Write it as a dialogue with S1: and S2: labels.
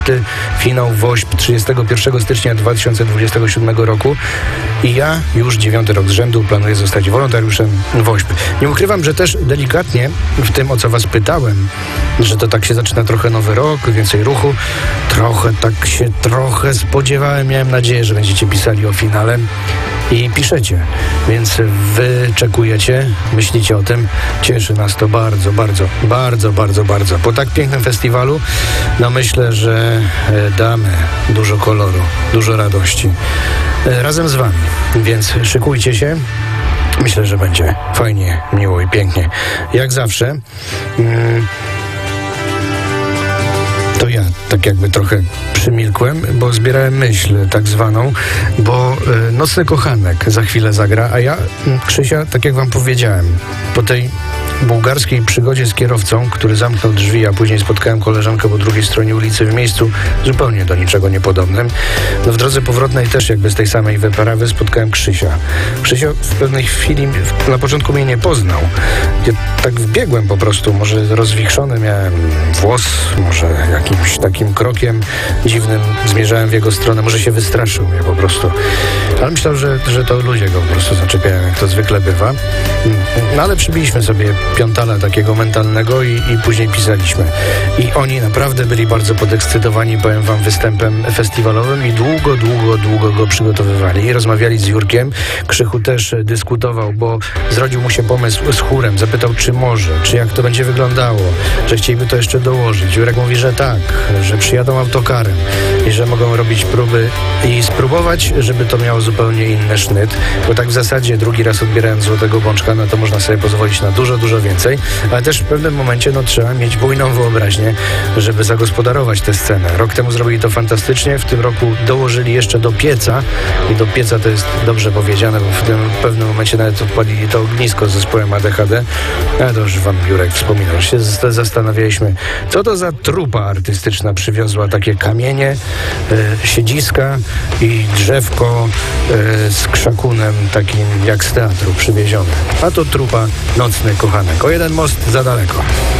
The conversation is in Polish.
S1: Finał WOŚP 31 stycznia 2027 roku i ja już 9. rok z rzędu planuję zostać wolontariuszem WOŚP. Nie ukrywam, że też delikatnie w tym, o co was pytałem, że to tak się zaczyna trochę nowy rok, więcej ruchu, trochę spodziewałem, miałem nadzieję, że będziecie pisali o finale i piszecie, więc wyczekujecie, myślicie o tym, cieszy nas to bardzo. Po tak pięknym festiwalu, no myślę, że damy dużo koloru, dużo radości razem z wami, więc szykujcie się. Myślę, że będzie fajnie, miło i pięknie. Jak zawsze to ja tak jakby trochę przymilkłem, bo zbierałem myśl tak zwaną, bo Nocny Kochanek za chwilę zagra, a ja, Krzysia, tak jak wam powiedziałem, po tej bułgarskiej przygodzie z kierowcą, który zamknął drzwi, a później spotkałem koleżankę po drugiej stronie ulicy w miejscu zupełnie do niczego niepodobnym. No w drodze powrotnej też jakby z tej samej wyprawy spotkałem Krzysia. Krzysio w pewnej chwili, na początku mnie nie poznał. Ja tak wbiegłem po prostu, może rozwichrzony miałem włos, może jakimś takim krokiem dziwnym zmierzałem w jego stronę, może się wystraszył mnie po prostu. Ale myślał, że to ludzie go po prostu zaczepiają, jak to zwykle bywa. No ale przybiliśmy sobie piątala takiego mentalnego i później pisaliśmy. I oni naprawdę byli bardzo podekscytowani, powiem wam, występem festiwalowym i długo go przygotowywali. I rozmawiali z Jurkiem. Krzychu też dyskutował, bo zrodził mu się pomysł z chórem. Zapytał, czy może, czy jak to będzie wyglądało, że chcieliby to jeszcze dołożyć. Jurek mówi, że tak, że przyjadą autokarem i że mogą robić próby i spróbować, żeby to miało zupełnie inny sznyt, bo tak w zasadzie drugi raz odbierając Złotego Bączka, no to można sobie pozwolić na dużo więcej, ale też w pewnym momencie trzeba mieć bujną wyobraźnię, żeby zagospodarować tę scenę. Rok temu zrobili to fantastycznie, w tym roku dołożyli jeszcze do pieca i do pieca to jest dobrze powiedziane, bo w tym pewnym momencie nawet odpalili to ognisko z zespołem ADHD, ale to już wam Jurek wspominał, że się zastanawialiśmy, co to za trupa artystyczna przywiozła takie kamienie, siedziska i drzewko z krzakunem takim jak z teatru przywiezione. A to trupa Nocny Kochanek. O jeden most za daleko.